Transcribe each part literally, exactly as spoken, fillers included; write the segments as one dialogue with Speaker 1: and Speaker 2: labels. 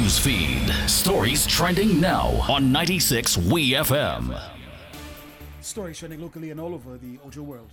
Speaker 1: News feed. Stories trending now on ninety-six W E F M.
Speaker 2: Stories trending locally and all over the Ojo world.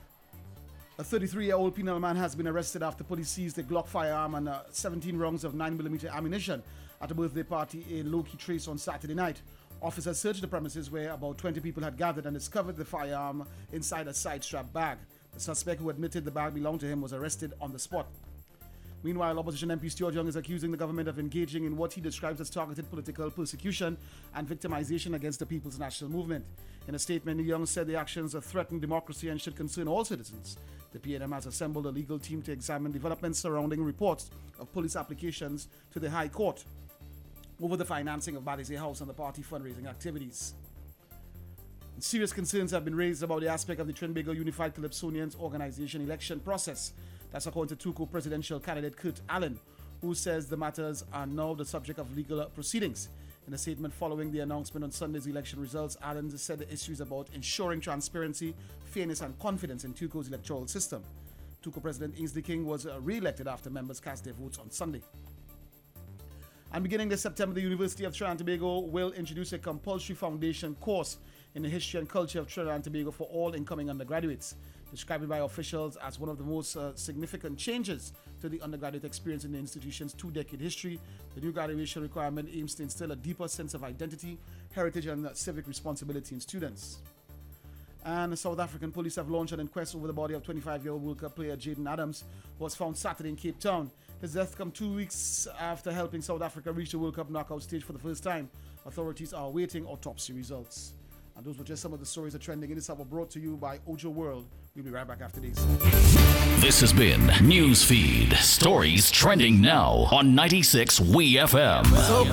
Speaker 2: A thirty-three-year-old penal man has been arrested after police seized a Glock firearm and uh, seventeen rounds of nine millimeter ammunition at a birthday party in Low-Key Trace on Saturday night. Officers searched the premises where about twenty people had gathered and discovered the firearm inside a side-strap bag. The suspect, who admitted the bag belonged to him, was arrested on the spot. Meanwhile, opposition M P Stuart Young is accusing the government of engaging in what he describes as targeted political persecution and victimization against the People's National Movement. In a statement, Young said the actions threaten democracy and should concern all citizens. The P N M has assembled a legal team to examine developments surrounding reports of police applications to the High Court over the financing of Badesy House and the party fundraising activities. Serious concerns have been raised about the aspect of the Trinbago Unified Calypsonians organization election process. That's according to Tuco presidential candidate Kurt Allen, who says the matters are now the subject of legal proceedings. In a statement following the announcement on Sunday's election results, Allen said the issue is about ensuring transparency, fairness, and confidence in Tuco's electoral system. Tuco President Ainsley King was re-elected after members cast their votes on Sunday. And beginning this September, the University of Trinidad and Tobago will introduce a compulsory foundation course in the history and culture of Trinidad and Tobago for all incoming undergraduates, described by officials as one of the most uh, significant changes to the undergraduate experience in the institution's two-decade history. The new graduation requirement aims to instill a deeper sense of identity, heritage, and uh, civic responsibility in students. And the South African police have launched an inquest over the body of twenty-five-year-old World Cup player Jaden Adams, who was found Saturday in Cape Town. His death comes two weeks after helping South Africa reach the World Cup knockout stage for the first time. Authorities are awaiting autopsy results. And those were just some of the stories that are trending in this hour, brought to you by Ojo World. We'll be right back after this.
Speaker 1: This has been Newsfeed. Stories trending now on ninety-six W E F M.
Speaker 2: So